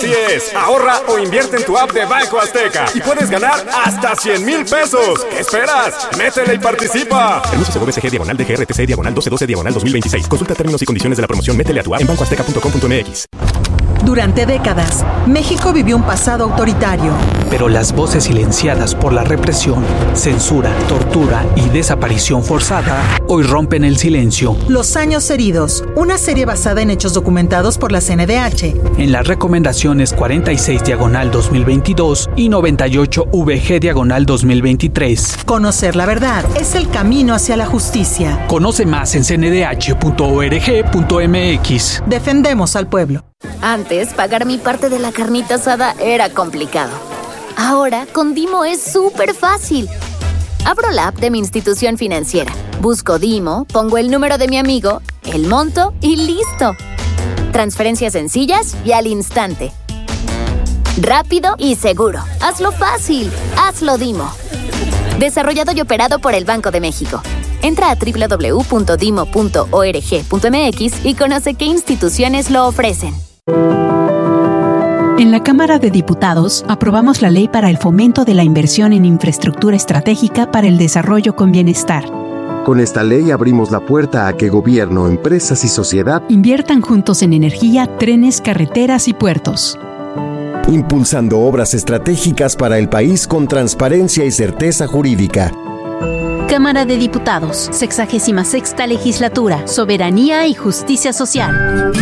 Así es, ahorra o invierte en tu app de Banco Azteca y puedes ganar hasta 100,000 pesos. ¿Qué esperas? Métele y participa. Permiso seguro BCG /DGRTC/1212/2026. Consulta términos y condiciones de la promoción Métele a tu app en bancoazteca.com.mx. Durante décadas, México vivió un pasado autoritario. Pero las voces silenciadas por la represión, censura, tortura y desaparición forzada hoy rompen el silencio. Los años heridos, una serie basada en hechos documentados por la CNDH. En las recomendaciones 46/2022 y 98/VG/2023. Conocer la verdad es el camino hacia la justicia. Conoce más en cndh.org.mx. Defendemos al pueblo. Antes, pagar mi parte de la carnita asada era complicado. Ahora, con Dimo es súper fácil. Abro la app de mi institución financiera, busco Dimo, pongo el número de mi amigo, el monto y ¡listo! Transferencias sencillas y al instante. Rápido y seguro. Hazlo fácil. Hazlo Dimo. Desarrollado y operado por el Banco de México. Entra a www.dimo.org.mx y conoce qué instituciones lo ofrecen. En la Cámara de Diputados aprobamos la Ley para el Fomento de la Inversión en Infraestructura Estratégica para el Desarrollo con Bienestar. Con esta ley abrimos la puerta a que gobierno, empresas y sociedad inviertan juntos en energía, trenes, carreteras y puertos. Impulsando obras estratégicas para el país con transparencia y certeza jurídica. Cámara de Diputados, 66ª Legislatura, Soberanía y Justicia Social.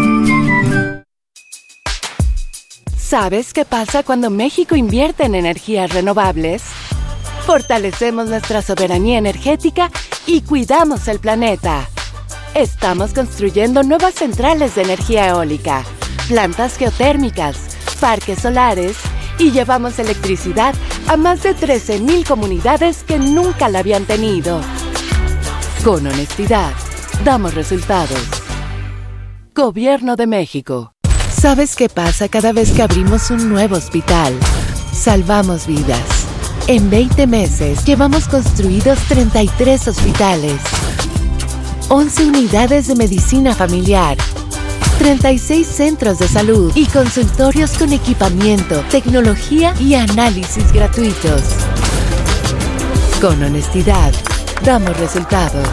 ¿Sabes qué pasa cuando México invierte en energías renovables? Fortalecemos nuestra soberanía energética y cuidamos el planeta. Estamos construyendo nuevas centrales de energía eólica, plantas geotérmicas, parques solares y llevamos electricidad a más de 13,000 comunidades que nunca la habían tenido. Con honestidad, damos resultados. Gobierno de México. ¿Sabes qué pasa cada vez que abrimos un nuevo hospital? Salvamos vidas. En 20 meses llevamos construidos 33 hospitales, 11 unidades de medicina familiar, 36 centros de salud y consultorios con equipamiento, tecnología y análisis gratuitos. Con honestidad, damos resultados.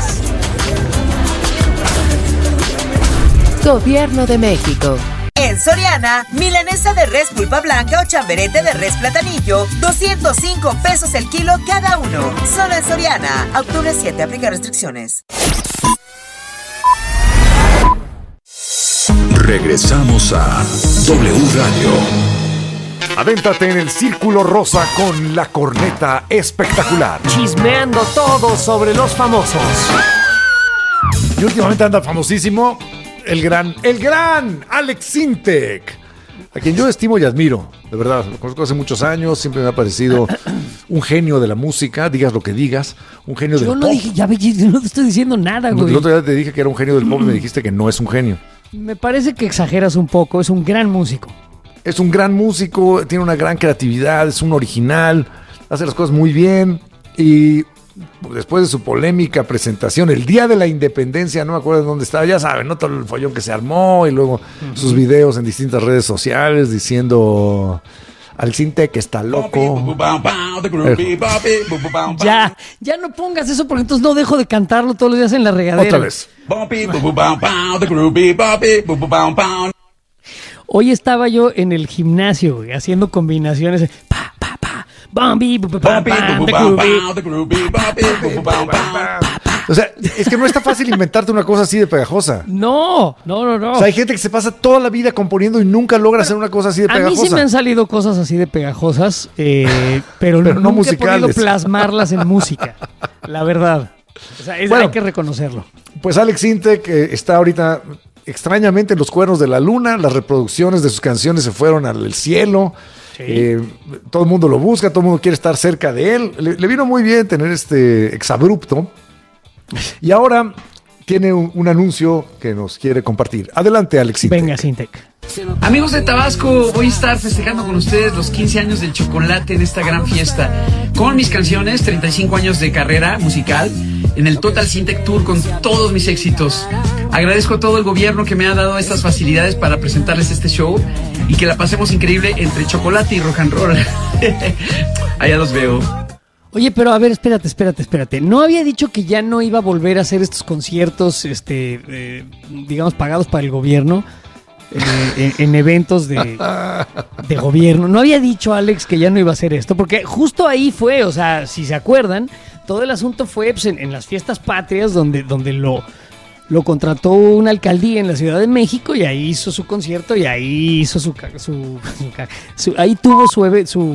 Gobierno de México. En Soriana, milanesa de res pulpa blanca o chamberete de res platanillo, 205 pesos el kilo cada uno. Solo en Soriana. Octubre 7, aplica restricciones. Regresamos a W Radio. Adéntrate en el Círculo Rosa con la corneta espectacular. Chismeando todo sobre los famosos. Y últimamente anda famosísimo el gran Alex Sintek, a quien yo estimo y admiro, de verdad. Lo conozco hace muchos años, siempre me ha parecido un genio de la música, digas lo que digas, un genio del pop. Yo no dije, ya no te estoy diciendo nada, güey. El otro día te dije que era un genio del pop y me dijiste que no es un genio. Me parece que exageras un poco, es un gran músico. Es un gran músico, tiene una gran creatividad, es un original, hace las cosas muy bien y después de su polémica presentación el día de la independencia, no me acuerdo en dónde estaba, ya saben, ¿no? Todo el follón que se armó y luego sus videos en distintas redes sociales diciendo al Sintek está loco. Ya no pongas eso porque entonces no dejo de cantarlo todos los días en la regadera. Otra vez. Hoy estaba yo en el gimnasio, güey, haciendo combinaciones. O sea, es que no está fácil inventarte una cosa así de pegajosa. No. O sea, hay gente que se pasa toda la vida componiendo y nunca logra hacer una cosa así de pegajosa. A mí sí me han salido cosas así de pegajosas, pero no nunca musicales. he podido plasmarlas en música, la verdad. O sea, hay que reconocerlo. Pues Alex Sintek está ahorita extrañamente en los cuernos de la luna. Las reproducciones de sus canciones se fueron al cielo. Sí. Todo el mundo lo busca, todo el mundo quiere estar cerca de él. Le vino muy bien tener este exabrupto. Y ahora tiene un anuncio que nos quiere compartir. Adelante, Alex Sintek. Venga, Sintek. Amigos de Tabasco, voy a estar festejando con ustedes los 15 años del chocolate en esta gran fiesta. Con mis canciones, 35 años de carrera musical, en el Total Sintek Tour con todos mis éxitos. Agradezco a todo el gobierno que me ha dado estas facilidades para presentarles este show y que la pasemos increíble entre chocolate y rock and roll. Allá los veo. Oye, pero a ver, espérate. ¿No había dicho que ya no iba a volver a hacer estos conciertos, digamos, pagados para el gobierno? En eventos de gobierno. ¿No había dicho Alex que ya no iba a hacer esto? Porque justo ahí fue, o sea, si se acuerdan, todo el asunto fue pues, en las fiestas patrias donde lo contrató una alcaldía en la Ciudad de México y ahí hizo su concierto y ahí hizo ahí tuvo su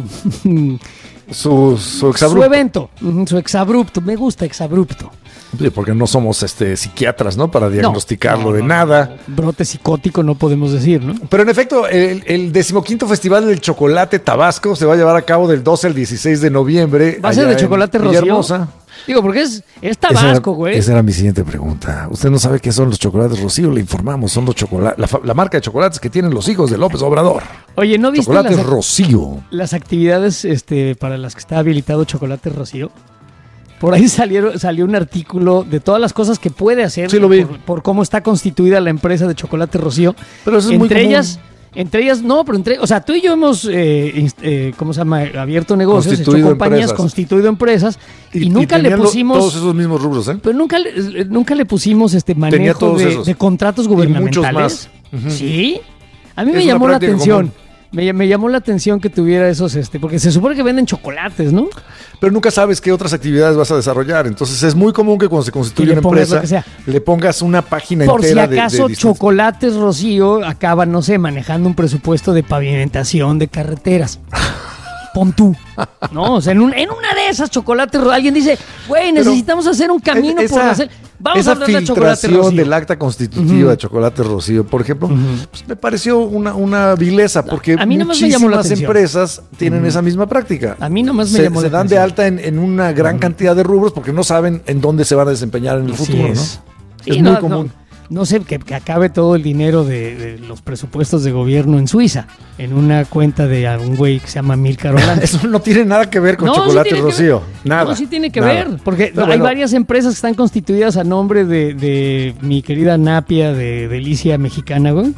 exabrupto. Su evento, su exabrupto. Me gusta exabrupto. Sí, porque no somos psiquiatras, ¿no? Para diagnosticarlo de nada. Brote psicótico no podemos decir, ¿no? Pero en efecto, el 15º Festival del Chocolate Tabasco se va a llevar a cabo del 12 al 16 de noviembre. ¿Va a ser de chocolate Rocío? Digo, porque es Tabasco, güey. Esa era mi siguiente pregunta. Usted no sabe qué son los chocolates Rocío, le informamos. Son los chocolates, la marca de chocolates que tienen los hijos de López Obrador. Oye, ¿no viste Chocolates Rocío? Las actividades para las que está habilitado Chocolate Rocío? Por ahí salió un artículo de todas las cosas que puede hacer. Sí, lo vi. Por cómo está constituida la empresa de Chocolate Rocío. Pero eso es muy común. Entre ellas, no, pero o sea, tú y yo hemos, ¿cómo se llama? Abierto negocios, hecho compañías, constituido empresas y nunca le pusimos todos esos mismos rubros, ¿eh? Pero nunca le pusimos manejo de contratos gubernamentales. Y muchos más. Sí. A mí me llamó la atención. Me llamó la atención que tuviera esos, porque se supone que venden chocolates, ¿no? Pero nunca sabes qué otras actividades vas a desarrollar. Entonces es muy común que cuando se constituye una empresa le pongas una página entera de... Por si acaso Chocolates Rocío acaba, no sé, manejando un presupuesto de pavimentación de carreteras. Pon tú, ¿no? O sea, en una de esas Chocolates Rocío, alguien dice, güey, necesitamos hacer un camino por hacer... Vamos a hablar de Chocolate Rocío. Del acta constitutiva de Chocolate Rocío, por ejemplo, pues me pareció una vileza, porque a mí muchísimas empresas tienen esa misma práctica. A mí nomás me llamó la atención. Se dan de alta en una gran cantidad de rubros porque no saben en dónde se van a desempeñar en el futuro, ¿no? Sí, es muy común. No sé, que acabe todo el dinero de los presupuestos de gobierno en Suiza, en una cuenta de un güey que se llama Milcar Holanda. Eso no tiene nada que ver con Chocolate Rocío. Nada. No, sí tiene que ver, porque hay varias empresas que están constituidas a nombre de mi querida Napia de Delicia Mexicana, güey.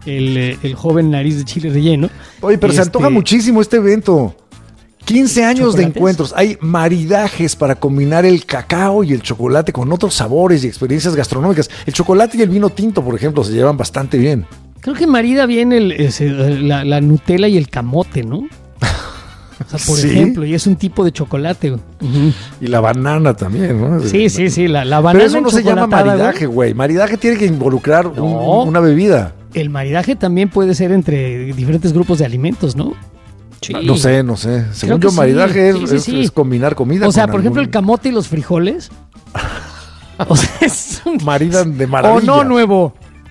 El joven nariz de chile relleno. Oye, pero se antoja muchísimo este evento. 15 años de encuentros. Hay maridajes para combinar el cacao y el chocolate con otros sabores y experiencias gastronómicas. El chocolate y el vino tinto, por ejemplo, se llevan bastante bien. Creo que marida bien la Nutella y el camote, ¿no? O sea, por ejemplo, y es un tipo de chocolate. Y la banana también, ¿no? Sí, la banana. Pero eso no se llama maridaje, güey. Maridaje tiene que involucrar una bebida. El maridaje también puede ser entre diferentes grupos de alimentos, ¿no? Sí. No sé. Según yo, maridaje es combinar comida. O sea, por ejemplo, el camote y los frijoles. O sea, es maridan de maravilla. O no nuevo.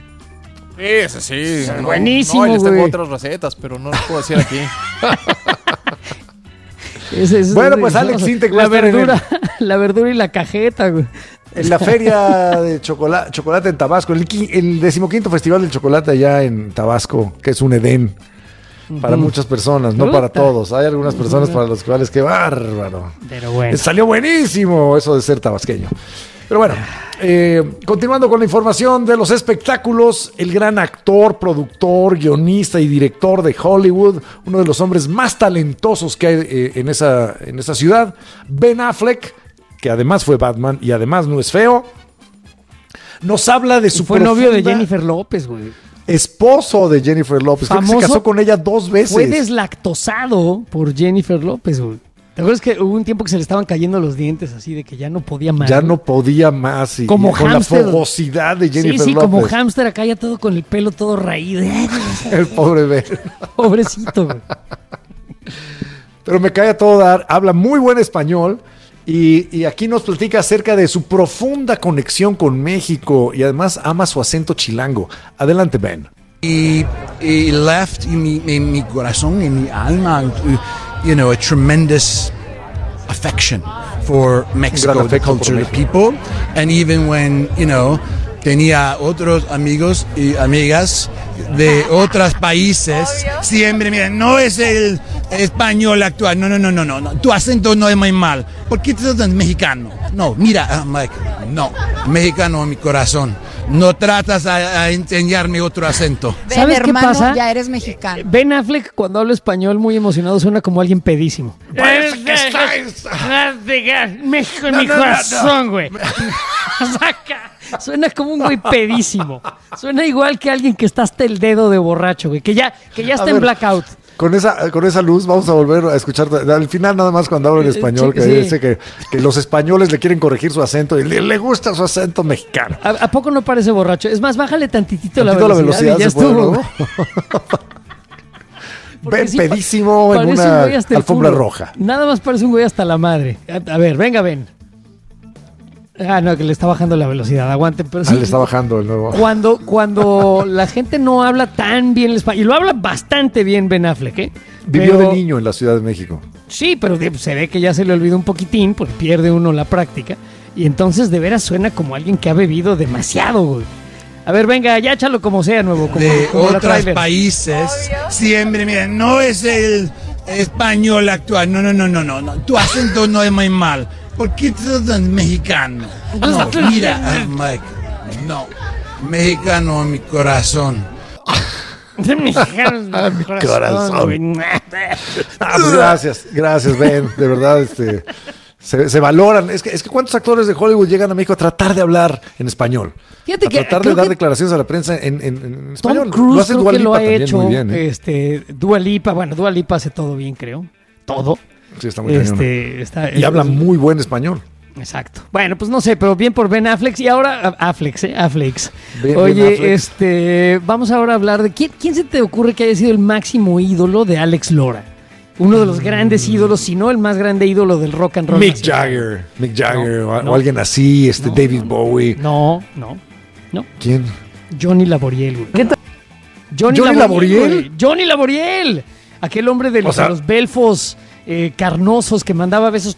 Sí. Buenísimo, no, les tengo otras recetas, pero no las puedo decir aquí. Bueno, pues Alex Sintek va a estar la verdura y la cajeta, güey. En la feria de chocolate en Tabasco, el 15º Festival del Chocolate allá en Tabasco, que es un Edén. Para muchas personas, no para todos. Hay algunas personas para las cuales, ¡qué bárbaro! Pero bueno. Salió buenísimo eso de ser tabasqueño. Pero bueno, continuando con la información de los espectáculos, el gran actor, productor, guionista y director de Hollywood, uno de los hombres más talentosos que hay en esa ciudad, Ben Affleck, que además fue Batman y además no es feo, nos habla de su fue novio de Jennifer López, güey. Esposo de Jennifer López. Creo que se casó con ella 2 veces. Fue deslactosado por Jennifer López, güey. ¿Te acuerdas que hubo un tiempo que se le estaban cayendo los dientes así de que ya no podía más? Ya no podía más. Y como con hámster, la fogosidad de Jennifer López. Sí, como hámster acá ya todo con el pelo todo raído. El pobre Ben. Pobrecito, güey. Pero me cae a todo dar. Habla muy buen español. Y aquí nos platica acerca de su profunda conexión con México y además ama su acento chilango. Adelante, Ben. Y left en mi corazón, en mi alma, a tremendous affection for Mexico, the culture, the people, and even when, tenía otros amigos y amigas de otros países. Siempre, mira, no es el español actual. No. Tu acento no es muy mal. ¿Por qué te tratas mexicano? No, mira, Mike, no. Mexicano en mi corazón. No tratas a enseñarme otro acento. ¿Sabes qué pasa? Ya eres mexicano. Ben Affleck, cuando habla español muy emocionado, suena como alguien pedísimo. México en mi corazón, güey. Suena como un güey pedísimo. Suena igual que alguien que está hasta el dedo de borracho, güey. Que ya está en blackout. Con esa luz vamos a volver a escuchar al final nada más cuando hablo en español, que dice que los españoles le quieren corregir su acento y le gusta su acento mexicano. ¿A poco no parece borracho? Es más, bájale tantitito la velocidad y ya estuvo. ¿No? Ven pedísimo en una alfombra roja. Nada más parece un güey hasta la madre. A ver, venga, ven. No, que le está bajando la velocidad, aguanten. Pero sí, le está bajando el nuevo. Cuando la gente no habla tan bien el español, y lo habla bastante bien Ben Affleck, ¿eh? Vivió de niño en la Ciudad de México. Sí, pero se ve que ya se le olvidó un poquitín, porque pierde uno la práctica, y entonces de veras suena como alguien que ha bebido demasiado, güey. A ver, venga, ya échalo como sea, nuevo. De otros países, siempre, mira, no es el español actual. No. Tu acento no es muy mal. ¿Por qué te tratan mexicano? No, mira, Mike, no. Mexicano en mi corazón. Mexicano en mi corazón. Pues gracias, Ben. De verdad, se valoran. Es que ¿cuántos actores de Hollywood llegan a México a tratar de hablar en español? Fíjate que tratar de dar declaraciones a la prensa en español. Tom Cruise lo hace creo Dua que Lipa lo ha también hecho. Muy bien, ¿eh? Dua Lipa hace todo bien, creo. Todo. Sí, está muy cañón. Y habla muy buen español. Exacto. Bueno, pues no sé, pero bien por Ben Affleck. Y ahora, Affleck. Ben Affleck. Vamos ahora a hablar de... ¿Quién se te ocurre que haya sido el máximo ídolo de Alex Lora? Uno de los grandes ídolos, si no el más grande ídolo del rock and roll. Mick Jagger, o alguien así, David Bowie. No. ¿Quién? Johnny Laboriel, güey. ¿Johnny Laboriel? Johnny Laboriel. Aquel hombre de los belfos carnosos que mandaba besos,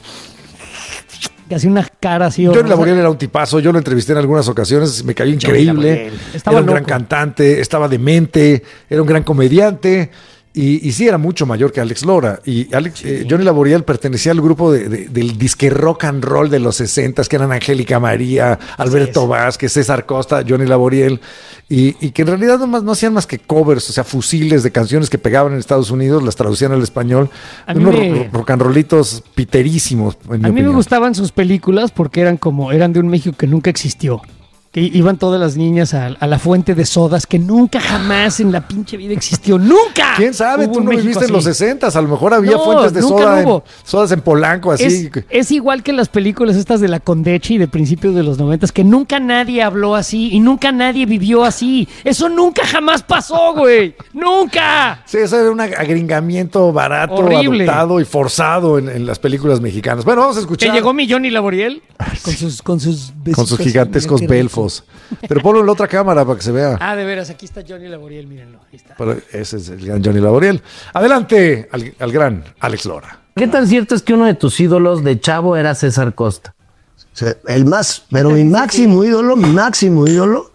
que hacía una cara así. Johnny Laboriel era un tipazo, yo lo entrevisté en algunas ocasiones, me cayó increíble. Era un gran cantante, estaba demente, era un gran comediante. Y sí, era mucho mayor que Alex Lora. Y Johnny Laboriel pertenecía al grupo del disque rock and roll de los 60s, que eran Angélica María, Alberto Vázquez, César Costa, Johnny Laboriel. Y que en realidad no hacían más que covers, o sea, fusiles de canciones que pegaban en Estados Unidos, las traducían al español. Unos rock and rollitos piterísimos. A mí me gustaban sus películas porque eran de un México que nunca existió. Que iban todas las niñas a la fuente de sodas que nunca jamás en la pinche vida existió. ¡Nunca! ¿Quién sabe? Tú no viviste en los 60s. A lo mejor había fuentes de sodas en Polanco, así. Es igual que las películas estas de la Condechi de principios de los 90s, que nunca nadie habló así y nunca nadie vivió así. Eso nunca jamás pasó, güey. ¡Nunca! Sí, eso era un agringamiento barato, horrible, adoptado y forzado en las películas mexicanas. Bueno, vamos a escuchar. Que llegó mi Johnny Laboriel con sus gigantescos belfos. Pero ponlo en la otra cámara para que se vea. De veras, aquí está Johnny Laboriel, mírenlo. Ahí está. Pero ese es el gran Johnny Laboriel. Adelante al gran Alex Lora. ¿Qué tan cierto es que uno de tus ídolos de chavo era César Costa? Mi máximo ídolo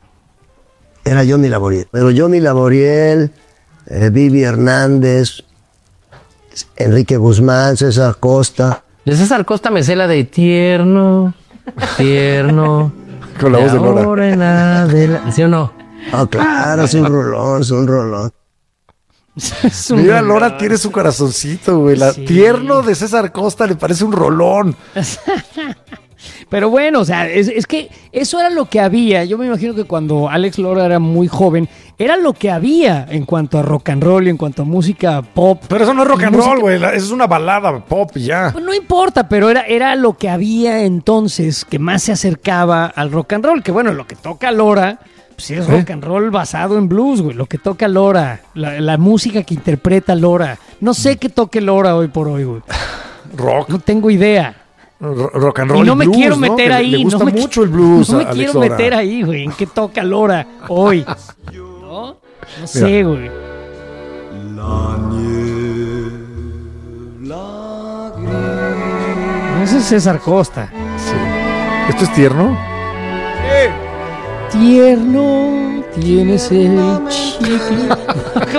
era Johnny Laboriel. Pero Johnny Laboriel, Vivi Hernández, Enrique Guzmán, César Costa. De César Costa me sé la de tierno. Con la voz de Lora. ¿Sí o no? Claro, es un rolón. Mira, Lora tiene su corazoncito, güey. Tierno de César Costa le parece un rolón. Pero bueno, o sea, es que eso era lo que había. Yo me imagino que cuando Alex Lora era muy joven, era lo que había en cuanto a rock and roll y en cuanto a música pop. Pero eso no es rock and roll, güey. Eso es una balada pop y ya. Pues no importa, pero era lo que había entonces que más se acercaba al rock and roll. Que bueno, lo que toca Lora, pues es rock and roll basado en blues, güey. Lo que toca Lora, la música que interpreta Lora. No sé qué toque Lora hoy por hoy, güey. Rock. No tengo idea. Rock and roll y no me blues, quiero meter ahí. Le gusta mucho el blues. No me quiero meter ahí, güey. ¿En qué toca Lora hoy? No sé, güey. Ese es César Costa. Sí. ¿Esto es tierno? tierno tienes el chicle.